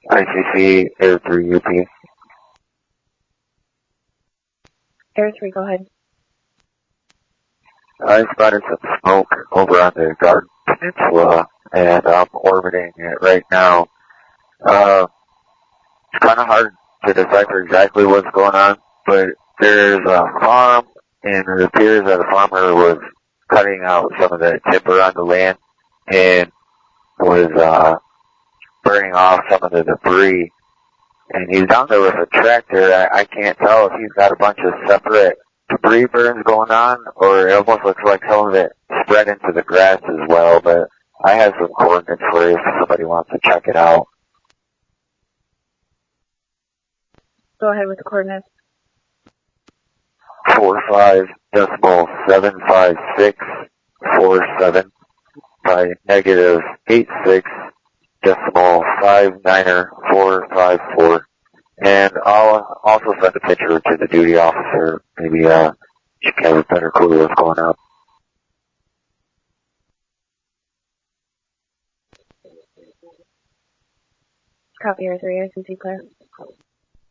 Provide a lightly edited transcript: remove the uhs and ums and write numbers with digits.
ICC Air 3 UP. Air 3, go ahead. I spotted some smoke over on the Garden Peninsula, and I'm orbiting it right now. It's kind of hard to decipher exactly what's going on, but there's a farm, and it appears that a farmer was cutting out some of the timber on the land and was burning off some of the debris. And he's down there with a tractor. I can't tell if he's got a bunch of separate debris burns going on, or it almost looks like some of it spread into the grass as well, but I have some coordinates for you if somebody wants to check it out. Go ahead with the coordinates. 45.75647 by negative 86.59454. And I'll also send a picture to the duty officer. Maybe she can have a better clue what's going on. Copy Air 3, ICC clear.